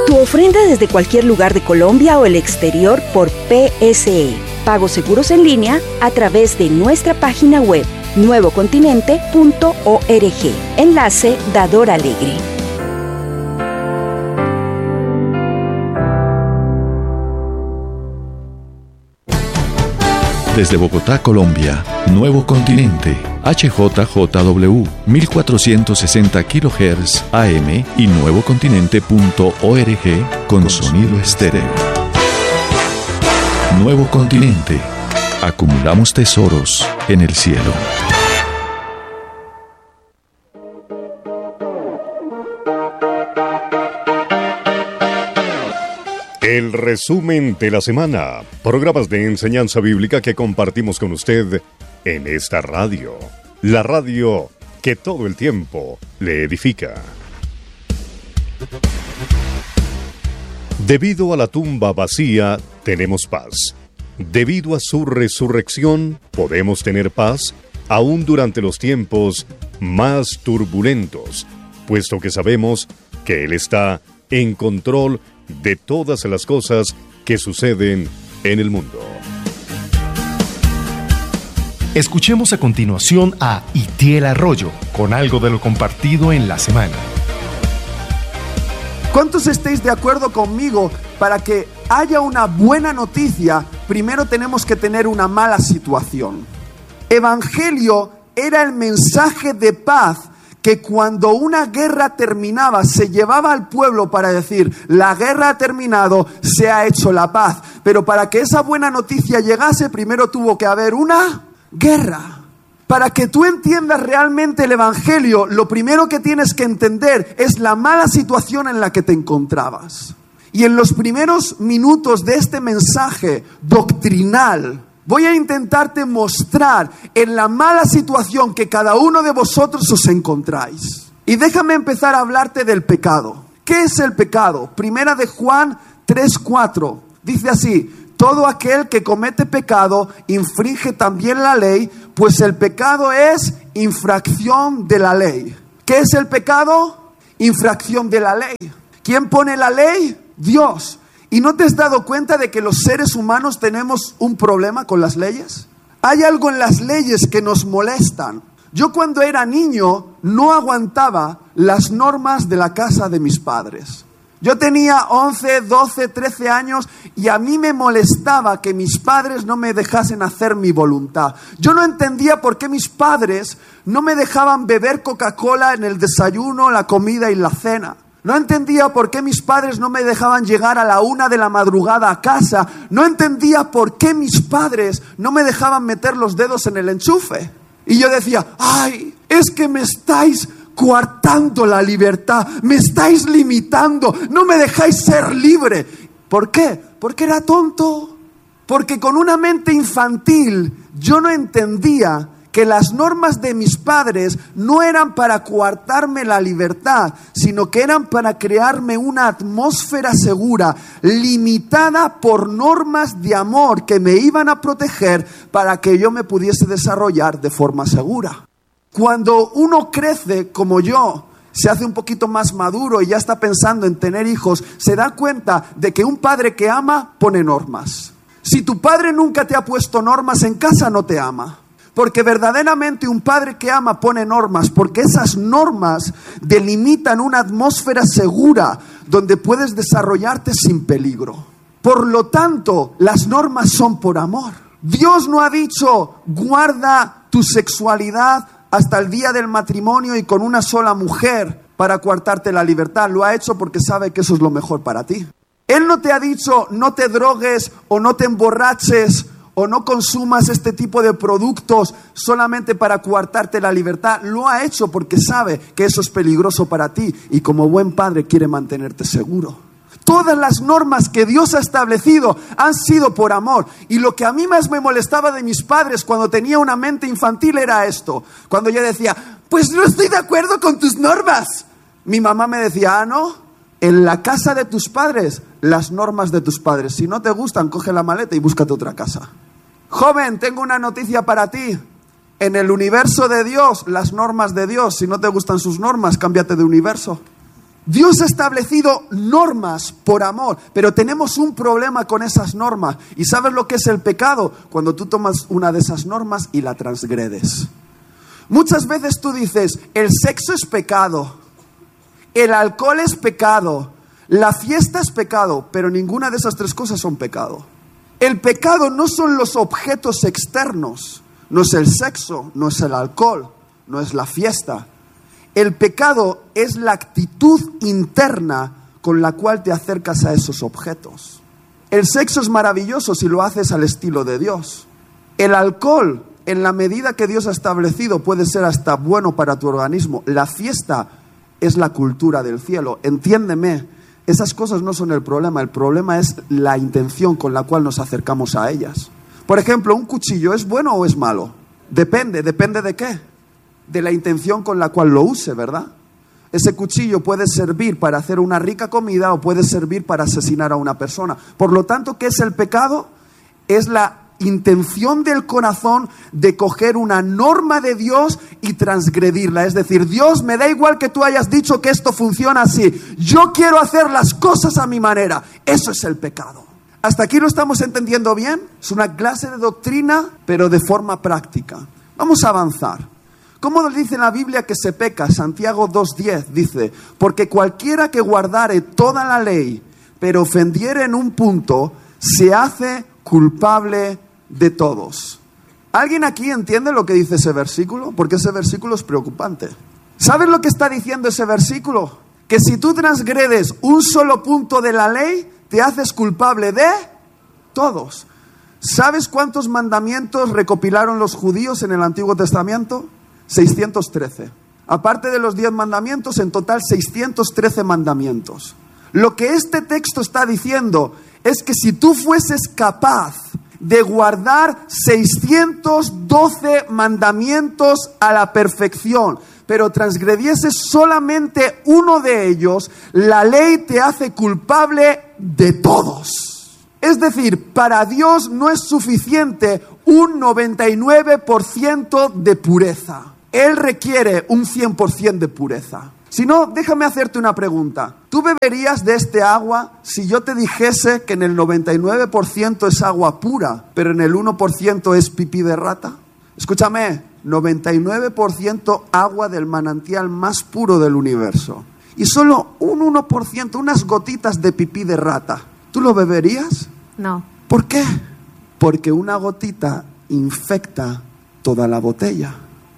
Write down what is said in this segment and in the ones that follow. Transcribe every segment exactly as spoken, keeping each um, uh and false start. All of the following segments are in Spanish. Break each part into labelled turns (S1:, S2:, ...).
S1: Tu ofrenda desde cualquier lugar de Colombia o el exterior por P S E. Pagos seguros en línea a través de nuestra página web nuevo continente punto org. Enlace Dador Alegre.
S2: Desde Bogotá, Colombia, Nuevo Continente, H J J W, mil cuatrocientos sesenta kilohertz A M y nuevo continente punto org con sonido estéreo. Nuevo Continente. Acumulamos tesoros en el cielo.
S3: El resumen de la semana. Programas de enseñanza bíblica que compartimos con usted en esta radio. La radio que todo el tiempo le edifica. Debido a la tumba vacía, tenemos paz. Debido a su resurrección, podemos tener paz aún durante los tiempos más turbulentos, puesto que sabemos que Él está en control de todas las cosas que suceden en el mundo.
S4: Escuchemos a continuación a Itiel Arroyo con algo de lo compartido en la semana.
S5: ¿Cuántos estáis de acuerdo conmigo? Para que haya una buena noticia, primero tenemos que tener una mala situación. Evangelio era el mensaje de paz que cuando una guerra terminaba se llevaba al pueblo para decir: la guerra ha terminado, se ha hecho la paz. Pero para que esa buena noticia llegase, primero tuvo que haber una guerra. Para que tú entiendas realmente el Evangelio, lo primero que tienes que entender es la mala situación en la que te encontrabas. Y en los primeros minutos de este mensaje doctrinal, voy a intentarte mostrar en la mala situación que cada uno de vosotros os encontráis. Y déjame empezar a hablarte del pecado. ¿Qué es el pecado? Primera de Juan tres cuatro. Dice así: todo aquel que comete pecado infringe también la ley, pues el pecado es infracción de la ley. ¿Qué es el pecado? Infracción de la ley. ¿Quién pone la ley? Dios. ¿Y no te has dado cuenta de que los seres humanos tenemos un problema con las leyes? Hay algo en las leyes que nos molestan. Yo cuando era niño no aguantaba las normas de la casa de mis padres. Yo tenía once, doce, trece años y a mí me molestaba que mis padres no me dejasen hacer mi voluntad. Yo no entendía por qué mis padres no me dejaban beber Coca-Cola en el desayuno, la comida y la cena. No entendía por qué mis padres no me dejaban llegar a la una de la madrugada a casa. No entendía por qué mis padres no me dejaban meter los dedos en el enchufe. Y yo decía: ay, es que me estáis coartando la libertad, me estáis limitando, no me dejáis ser libre. ¿Por qué? Porque era tonto. Porque con una mente infantil yo no entendía que las normas de mis padres no eran para coartarme la libertad, sino que eran para crearme una atmósfera segura, limitada por normas de amor que me iban a proteger para que yo me pudiese desarrollar de forma segura. Cuando uno crece como yo, se hace un poquito más maduro y ya está pensando en tener hijos, se da cuenta de que un padre que ama pone normas. Si tu padre nunca te ha puesto normas en casa, no te ama. Porque verdaderamente un padre que ama pone normas, porque esas normas delimitan una atmósfera segura donde puedes desarrollarte sin peligro. Por lo tanto, las normas son por amor. Dios no ha dicho: guarda tu sexualidad hasta el día del matrimonio y con una sola mujer para coartarte la libertad. Lo ha hecho porque sabe que eso es lo mejor para ti. Él no te ha dicho: no te drogues o no te emborraches o no consumas este tipo de productos solamente para coartarte la libertad. Lo ha hecho porque sabe que eso es peligroso para ti y como buen padre quiere mantenerte seguro. Todas las normas que Dios ha establecido han sido por amor. Y lo que a mí más me molestaba de mis padres cuando tenía una mente infantil era esto. Cuando yo decía: pues no estoy de acuerdo con tus normas. Mi mamá me decía: ah, no, en la casa de tus padres, las normas de tus padres. Si no te gustan, coge la maleta y búscate otra casa. Joven, tengo una noticia para ti. En el universo de Dios, las normas de Dios. Si no te gustan sus normas, cámbiate de universo. Dios ha establecido normas por amor, pero tenemos un problema con esas normas. ¿Y sabes lo que es el pecado? Cuando tú tomas una de esas normas y la transgredes. Muchas veces tú dices, el sexo es pecado, el alcohol es pecado, la fiesta es pecado, pero ninguna de esas tres cosas son pecado. El pecado no son los objetos externos, no es el sexo, no es el alcohol, no es la fiesta. El pecado es la actitud interna con la cual te acercas a esos objetos. El sexo es maravilloso si lo haces al estilo de Dios. El alcohol, en la medida que Dios ha establecido, puede ser hasta bueno para tu organismo. La fiesta es la cultura del cielo. Entiéndeme, esas cosas no son el problema. El problema es la intención con la cual nos acercamos a ellas. Por ejemplo, ¿un cuchillo es bueno o es malo? Depende, ¿depende de qué? De la intención con la cual lo use, ¿verdad? Ese cuchillo puede servir para hacer una rica comida o puede servir para asesinar a una persona. Por lo tanto, ¿qué es el pecado? Es la intención del corazón de coger una norma de Dios y transgredirla. Es decir, Dios, me da igual que tú hayas dicho que esto funciona así. Yo quiero hacer las cosas a mi manera. Eso es el pecado. ¿Hasta aquí lo estamos entendiendo bien? Es una clase de doctrina, pero de forma práctica. Vamos a avanzar. ¿Cómo nos dice en la Biblia que se peca? Santiago dos diez dice, porque cualquiera que guardare toda la ley, pero ofendiere en un punto, se hace culpable de todos. ¿Alguien aquí entiende lo que dice ese versículo? Porque ese versículo es preocupante. ¿Sabes lo que está diciendo ese versículo? Que si tú transgredes un solo punto de la ley, te haces culpable de todos. ¿Sabes cuántos mandamientos recopilaron los judíos en el Antiguo Testamento? seiscientos trece. Aparte de los diez mandamientos, en total seiscientos trece mandamientos. Lo que este texto está diciendo es que si tú fueses capaz de guardar seiscientos doce mandamientos a la perfección, pero transgredieses solamente uno de ellos, la ley te hace culpable de todos. Es decir, para Dios no es suficiente un noventa y nueve por ciento de pureza. Él requiere un cien por ciento de pureza. Si no, déjame hacerte una pregunta. ¿Tú beberías de este agua si yo te dijese que en el noventa y nueve por ciento es agua pura, pero en el uno por ciento es pipí de rata? Escúchame, noventa y nueve por ciento agua del manantial más puro del universo. Y solo un uno por ciento, unas gotitas de pipí de rata. ¿Tú lo beberías?
S6: No.
S5: ¿Por qué? Porque una gotita infecta toda la botella.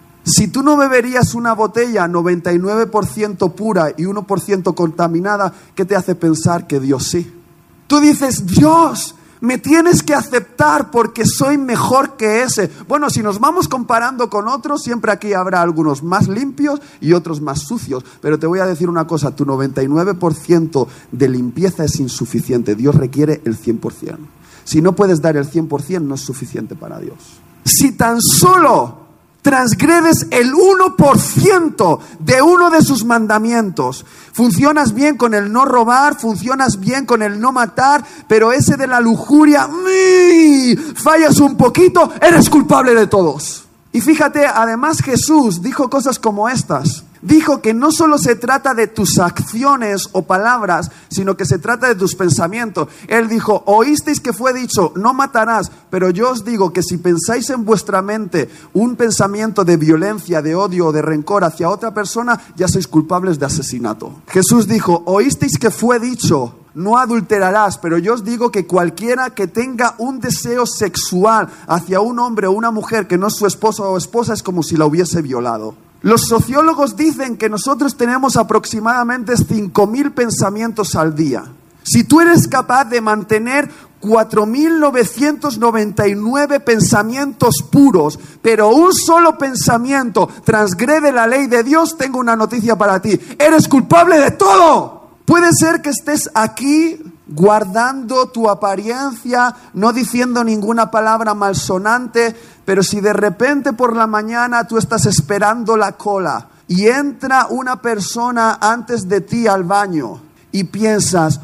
S5: Si tú no beberías una botella noventa y nueve por ciento pura y uno por ciento contaminada, ¿qué te hace pensar que Dios sí? Tú dices, Dios, me tienes que aceptar porque soy mejor que ese. Bueno, si nos vamos comparando con otros, siempre aquí habrá algunos más limpios y otros más sucios. Pero te voy a decir una cosa, tu noventa y nueve por ciento de limpieza es insuficiente. Dios requiere el cien por ciento. Si no puedes dar el cien por ciento, no es suficiente para Dios. Si tan solo transgredes el uno por ciento de uno de sus mandamientos, funcionas bien con el no robar, funcionas bien con el no matar, pero ese de la lujuria, ¡mii!, fallas un poquito, eres culpable de todos. Y fíjate, además Jesús dijo cosas como estas. Dijo que no solo se trata de tus acciones o palabras, sino que se trata de tus pensamientos. Él dijo, oísteis que fue dicho, no matarás, pero yo os digo que si pensáis en vuestra mente un pensamiento de violencia, de odio o de rencor hacia otra persona, ya sois culpables de asesinato. Jesús dijo, oísteis que fue dicho, no adulterarás, pero yo os digo que cualquiera que tenga un deseo sexual hacia un hombre o una mujer que no es su esposo o esposa es como si la hubiese violado. Los sociólogos dicen que nosotros tenemos aproximadamente cinco mil pensamientos al día. Si tú eres capaz de mantener cuatro mil novecientos noventa y nueve pensamientos puros, pero un solo pensamiento transgrede la ley de Dios, tengo una noticia para ti. Eres culpable de todo. Puede ser que estés aquí guardando tu apariencia, no diciendo ninguna palabra malsonante, pero si de repente por la mañana tú estás esperando la cola y entra una persona antes de ti al baño y piensas,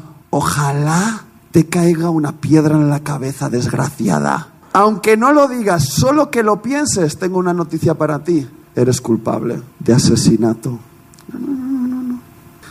S5: ojalá te caiga una piedra en la cabeza, desgraciada. Aunque no lo digas, solo que lo pienses, tengo una noticia para ti. Eres culpable de asesinato. No, no, no, no, no.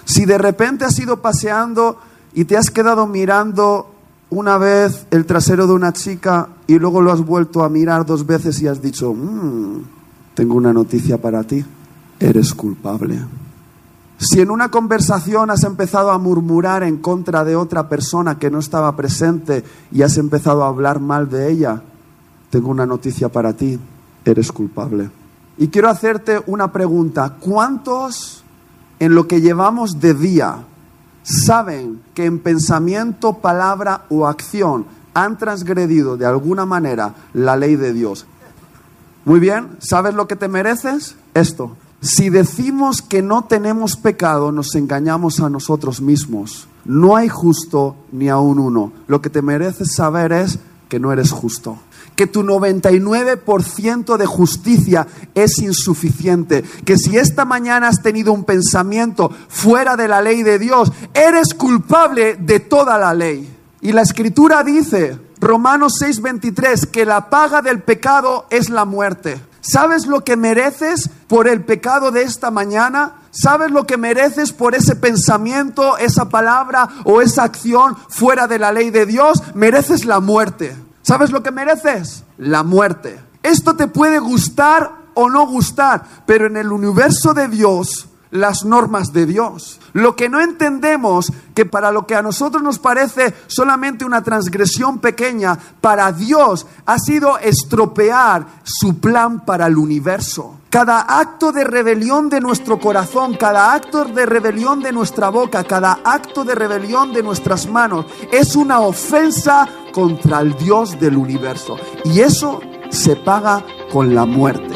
S5: Si de repente has ido paseando y te has quedado mirando una vez el trasero de una chica y luego lo has vuelto a mirar dos veces y has dicho, mmm, tengo una noticia para ti, eres culpable. Si en una conversación has empezado a murmurar en contra de otra persona que no estaba presente y has empezado a hablar mal de ella, tengo una noticia para ti, eres culpable. Y quiero hacerte una pregunta. ¿Cuántos en lo que llevamos de día saben que en pensamiento, palabra o acción han transgredido de alguna manera la ley de Dios? Muy bien, ¿sabes lo que te mereces? Esto. Si decimos que no tenemos pecado, nos engañamos a nosotros mismos. No hay justo ni aun uno. Lo que te mereces saber es que no eres justo. Que tu noventa y nueve por ciento de justicia es insuficiente. Que si esta mañana has tenido un pensamiento fuera de la ley de Dios, eres culpable de toda la ley. Y la Escritura dice, Romanos seis veintitrés, que la paga del pecado es la muerte. ¿Sabes lo que mereces por el pecado de esta mañana? ¿Sabes lo que mereces por ese pensamiento, esa palabra o esa acción fuera de la ley de Dios? Mereces la muerte. ¿Sabes lo que mereces? La muerte. Esto te puede gustar o no gustar, pero en el universo de Dios, las normas de Dios. Lo que no entendemos, que para lo que a nosotros nos parece solamente una transgresión pequeña, para Dios ha sido estropear su plan para el universo. Cada acto de rebelión de nuestro corazón, cada acto de rebelión de nuestra boca, cada acto de rebelión de nuestras manos, es una ofensa contra el Dios del universo. Y eso se paga con la muerte.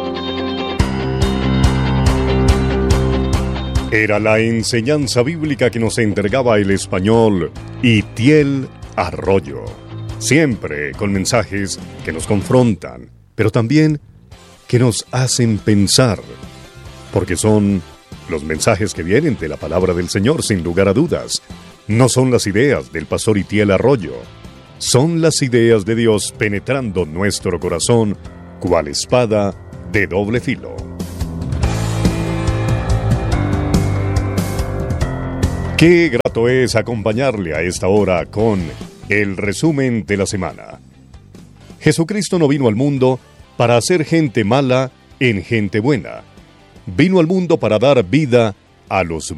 S3: Era la enseñanza bíblica que nos entregaba el español Itiel Arroyo. Siempre con mensajes que nos confrontan, pero también que nos hacen pensar. Porque son los mensajes que vienen de la palabra del Señor, sin lugar a dudas. No son las ideas del pastor Itiel Arroyo. Son las ideas de Dios penetrando nuestro corazón, cual espada de doble filo. Qué grato es acompañarle a esta hora con el resumen de la semana. Jesucristo no vino al mundo para hacer gente mala en gente buena. Vino al mundo para dar vida a los